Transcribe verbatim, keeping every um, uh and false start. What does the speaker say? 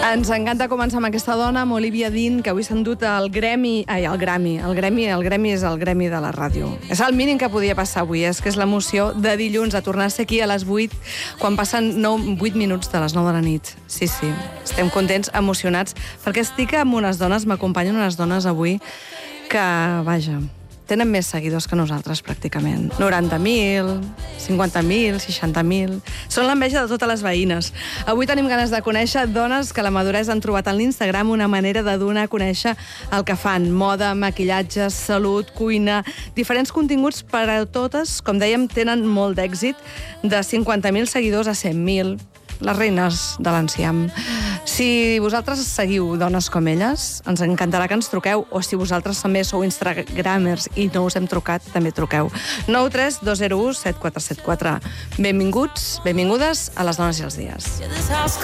Ens encanta començar amb aquesta dona, amb Olivia Dean, que avui s'ha endut el Grammy... Ai, el Grammy. El Grammy, el Grammy és el Grammy de la ràdio. És el mínim que podia passar avui, és que és l'emoció de dilluns, a tornar-se aquí a les vuit, quan passen vuit minuts de les nou de la nit. Sí, sí, estem contents, emocionats, perquè estic amb unes dones, m'acompanyen unes dones avui que, vaja, tenen més seguidors que nosaltres, pràcticament. noranta mil, cinquanta mil, seixanta mil... Són l'enveja de totes les veïnes. Avui tenim ganes de conèixer dones que a la maduresa han trobat en l'Instagram una manera de donar a conèixer el que fan. Moda, maquillatge, salut, cuina... Diferents continguts per a totes, com dèiem, tenen molt d'èxit, de cinquanta mil seguidors a cent mil. Les reines de l'enciam. Si vosaltres seguiu dones com elles, ens encantarà que ens truqueu, o si vosaltres també sou instagramers i no us hem trucat, també truqueu. nou tres dos zero u set quatre set quatre. Benvinguts, benvingudes a Les dones i els dies.